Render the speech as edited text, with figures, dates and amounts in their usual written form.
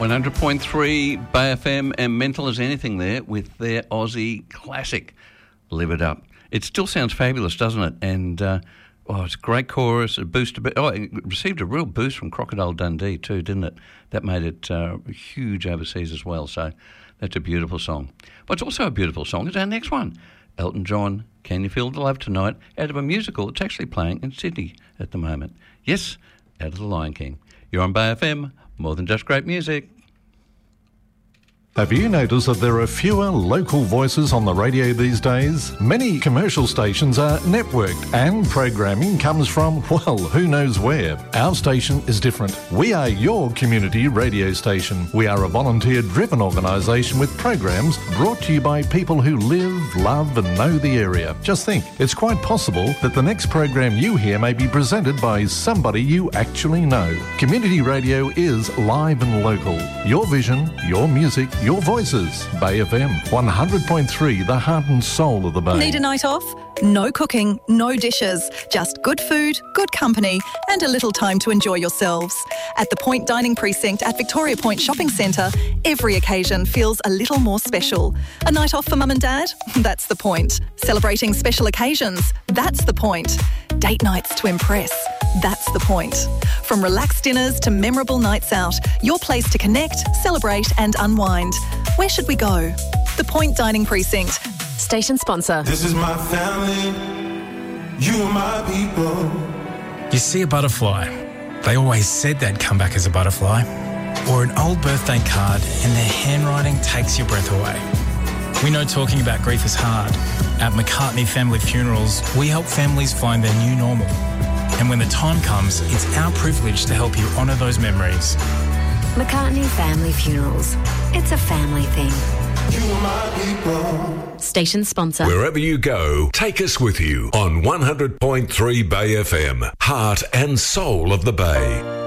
100.3 Bay FM and Mental as Anything there with their Aussie classic, Live It Up. It still sounds fabulous, doesn't it? And, it's a great chorus, a boost. It received a real boost from Crocodile Dundee too, didn't it? That made it huge overseas as well, so that's a beautiful song. What's also a beautiful song is our next one, Elton John, Can You Feel the Love Tonight, out of a musical that's actually playing in Sydney at the moment. Yes, out of The Lion King. You're on Bay FM, more than just great music. Have you noticed that there are fewer local voices on the radio these days? Many commercial stations are networked and programming comes from, well, who knows where. Our station is different. We are your community radio station. We are a volunteer-driven organisation with programs brought to you by people who live, love and know the area. Just think, it's quite possible that the next program you hear may be presented by somebody you actually know. Community radio is live and local. Your vision, your music, your voices. Bay FM 100.3, the heart and soul of the Bay. Need a night off? No cooking, no dishes, just good food, good company and a little time to enjoy yourselves. At the Point Dining Precinct at Victoria Point Shopping Centre, every occasion feels a little more special. A night off for mum and dad? That's the point. Celebrating special occasions? That's the point. Date nights to impress? That's the point. From relaxed dinners to memorable nights out, your place to connect, celebrate and unwind. Where should we go? The Point Dining Precinct. Station sponsor. This is my family, you are my people. You see a butterfly. They always said they'd come back as a butterfly. Or an old birthday card and their handwriting takes your breath away. We know talking about grief is hard. At McCartney Family Funerals, we help families find their new normal. And when the time comes, it's our privilege to help you honour those memories. McCartney Family Funerals. It's a family thing. You are my people. Station sponsor. Wherever you go, take us with you on 100.3 Bay FM, heart and soul of the Bay.